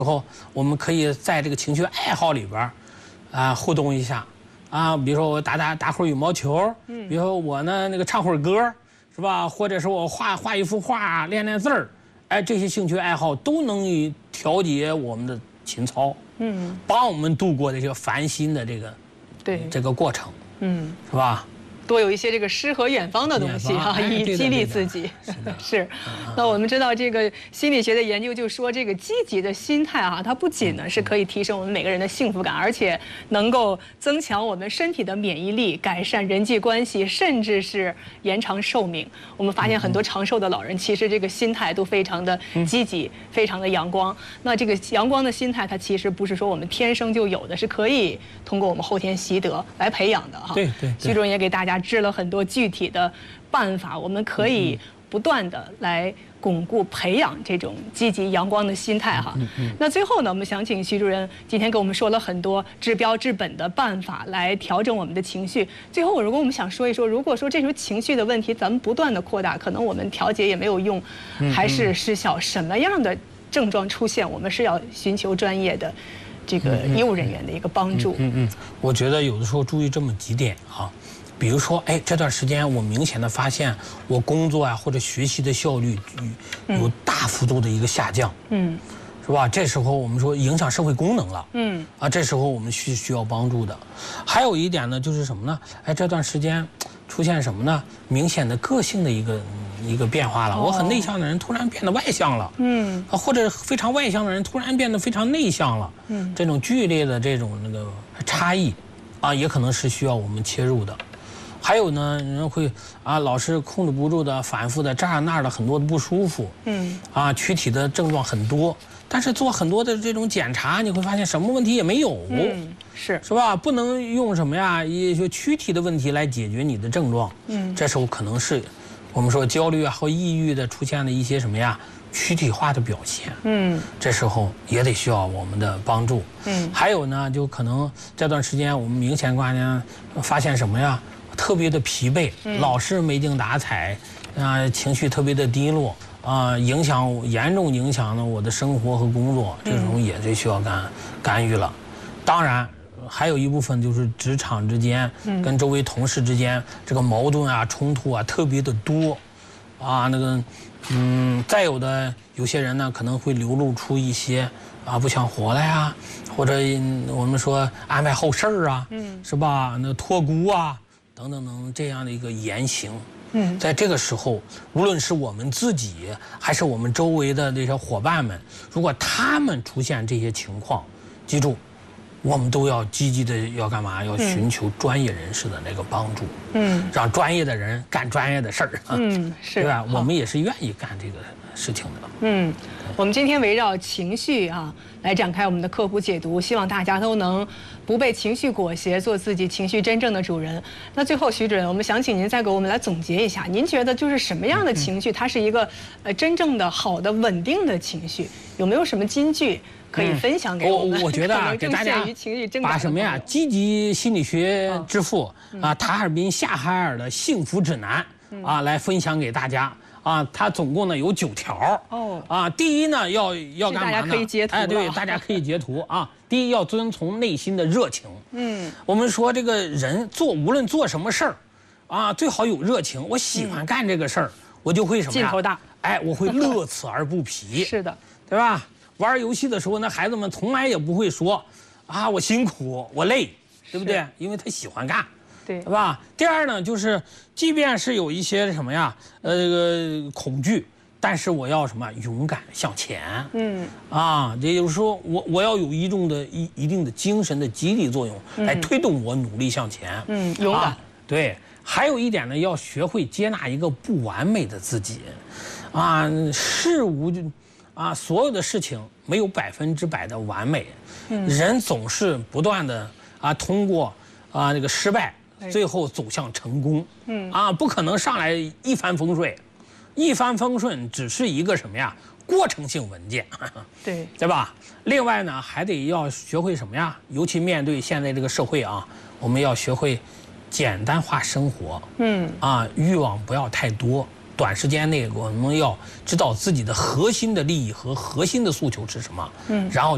后，我们可以在这个情绪爱好里边互动一下，比如说我打会儿羽毛球，比如说我呢那个唱会儿歌，是吧？或者是我画一幅画，练练字儿，这些兴趣爱好都能以调节我们的情操，帮我们度过这个烦心的这个过程，是吧？ 多有一些这个诗和远方的东西哈，以激励自己。是。那我们知道这个心理学的研究就说，这个积极的心态啊，它不仅呢是可以提升我们每个人的幸福感，而且能够增强我们身体的免疫力，改善人际关系，甚至是延长寿命。我们发现很多长寿的老人，其实这个心态都非常的积极，非常的阳光。那这个阳光的心态，它其实不是说我们天生就有的，是可以通过我们后天习得来培养的哈。 对。 徐主任也给大家支了很多具体的办法，我们可以不断的来巩固培养这种积极阳光的心态哈。那最后呢，我们想请徐主任今天给我们说了很多治标治本的办法来调整我们的情绪。最后，如果我们想说一说，如果说这种情绪的问题咱们不断的扩大，可能我们调节也没有用，还是失效，什么样的症状出现，我们是要寻求专业的这个医务人员的一个帮助。 我觉得有的时候注意这么几点啊。比如说，这段时间我明显的发现我工作或者学习的效率有大幅度的一个下降，是吧？这时候我们说影响社会功能了，这时候我们需要帮助的。还有一点呢，就是什么呢？这段时间出现什么呢？明显的个性的一个变化了。我很内向的人突然变得外向了，或者非常外向的人突然变得非常内向了，这种剧烈的这种那个差异，也可能是需要我们切入的。还有呢，人会老是控制不住的、反复的这儿那儿的很多的不舒服，躯体的症状很多，但是做很多的这种检查，你会发现什么问题也没有，是吧？不能用什么呀，也就躯体的问题来解决你的症状，这时候可能是我们说焦虑和抑郁的出现的一些什么呀，躯体化的表现，这时候也得需要我们的帮助，还有呢，就可能这段时间我们明显发现什么呀？特别的疲惫，老是没精打采，情绪特别的低落，严重影响了我的生活和工作，这种也得需要干预了。当然，还有一部分就是职场之间，跟周围同事之间这个矛盾冲突特别的多，再有的有些人呢可能会流露出一些不想活了呀，或者我们说安排后事儿是吧？那托孤等等这样的一个言行，在这个时候，无论是我们自己还是我们周围的这些伙伴们，如果他们出现这些情况，记住，我们都要积极的要干嘛？要寻求专业人士的那个帮助，让专业的人干专业的事儿， 是， 对吧？我们也是愿意干这个事情的， 我们今天围绕情绪来展开我们的科普解读，希望大家都能不被情绪裹挟，做自己情绪真正的主人。那最后，徐主任，我们想请您再给我们来总结一下，您觉得就是什么样的情绪，它是一个真正的好的稳定的情绪？有没有什么金句可以分享给我们？ 我觉得给大家把什么呀，积极心理学之父塔尔宾夏海尔的幸福指南来分享给大家。它总共呢有9条。第一呢要干嘛呢？ 大家可以截图。 对，大家可以截图第一要遵从内心的热情。我们说这个人无论做什么事儿，最好有热情。我喜欢干这个事儿，我就会什么呀？ 劲头大。 我会乐此而不疲。 是的， 对吧？玩游戏的时候，那孩子们从来也不会说我辛苦，我累，对不对？因为他喜欢干。对吧？第二呢，就是即便是有一些什么呀，这个恐惧，但是我要什么勇敢向前。也就是说，我要有一定的精神的激励作用，来推动我努力向前。 勇敢。 对，还有一点呢，要学会接纳一个不完美的自己。所有的事情没有100%的完美，人总是不断的通过这个失败。最后走向成功，不可能上来一帆风顺，一帆风顺只是一个什么呀？过程性文件，对吧？另外呢，还得要学会什么呀？尤其面对现在这个社会我们要学会简单化生活，欲望不要太多。短时间内我们要知道自己的核心的利益和核心的诉求是什么，然后